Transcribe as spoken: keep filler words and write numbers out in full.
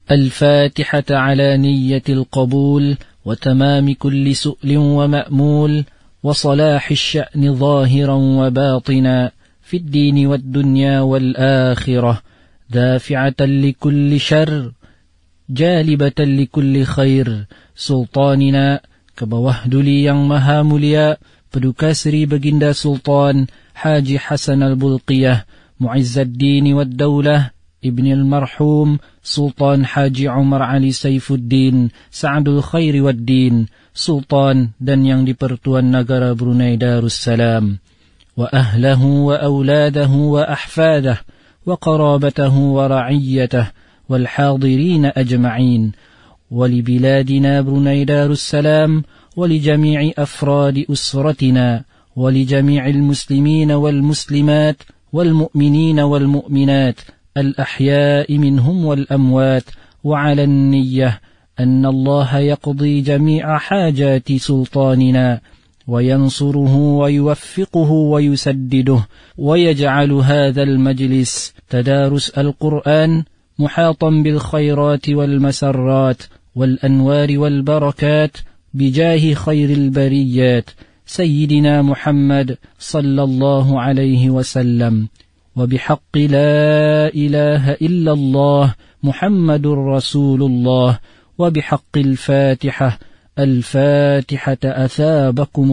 الفاتحة على نية القبول وتمام كل سؤل ومأمول وصلاح الشأن ظاهرا وباطنا في الدين والدنيا والآخرة، دافعة لكل شر جالبة لكل خير. Sultanina kebawahduli yang maha mulia Paduka Seri Baginda Sultan Haji Hasan Al-Bulqiyah Mu'izzuddin wad Daulah Ibn al-Marhum Sultan Haji Umar Ali Saifuddin Sa'adul Khairi wad Din, Sultan dan yang dipertuan negara Brunei Darussalam, wa ahlahu wa auladahu wa ahfadah wa qarabatahu wa ra'iyyatah wal hadirin ajma'in, wa li biladina Brunei Darussalam wa li jami'i afradi usratina wa li jami'il muslimina wal muslimat wal mu'minina wal mu'minat الأحياء منهم والأموات، وعلى النية أن الله يقضي جميع حاجات سلطاننا وينصره ويوفقه ويسدده، ويجعل هذا المجلس تدارس القرآن محاطا بالخيرات والمسرات والأنوار والبركات بجاه خير البريات سيدنا محمد صلى الله عليه وسلم، وبحق لا إله إلا الله محمد رسول الله، وبحق الفاتحة الفاتحة أثابكم